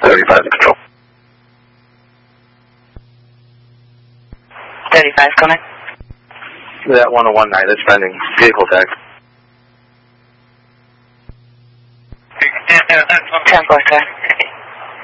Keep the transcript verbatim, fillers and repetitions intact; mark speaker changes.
Speaker 1: thirty-five to control.
Speaker 2: thirty-five, coming.
Speaker 1: That one oh one nine, that's pending. Vehicle tag.
Speaker 2: ten four, sir.